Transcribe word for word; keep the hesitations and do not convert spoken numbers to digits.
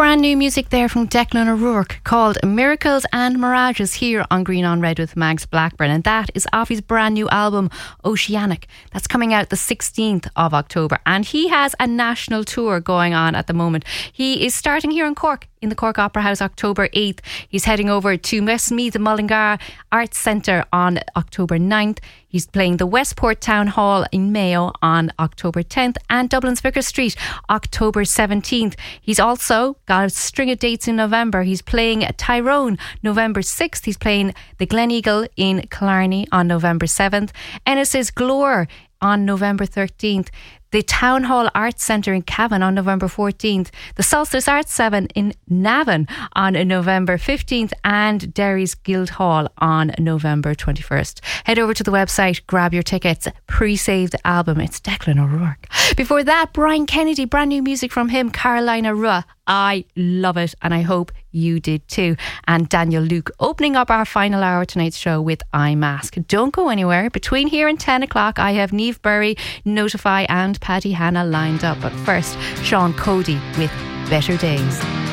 brand new music there from Declan O'Rourke called Miracles and Mirages here on Green on Red with Mags Blackburn, and that is off his brand new album Oceanic. That's coming out the sixteenth of October, and he has a national tour going on at the moment. He is starting here in Cork in the Cork Opera House October eighth. He's heading over to Westmeath Mullingar Arts Centre on October ninth. He's playing the Westport Town Hall in Mayo on October tenth and Dublin's Vicar Street October seventeenth. He's also got a string of dates in November. He's playing Tyrone November sixth. He's playing the Glen Eagle in Killarney on November seventh. Ennis's Glore on November thirteenth. The Town Hall Arts Centre in Cavan on November fourteenth. The Solstice Arts seven in Navan on November fifteenth. And Derry's Guildhall on November twenty-first. Head over to the website, grab your tickets, pre-save the album. It's Declan O'Rourke. Before that, Brian Kennedy, brand new music from him, Carolina Rua. I love it, and I hope you did too. And Daniel Luke opening up our final hour of tonight's show with I Mask. Don't go anywhere. Between here and ten o'clock, I have Niamh Burry, Notify and Paddy Hanna lined up. But first, Sean Cody with Better Days.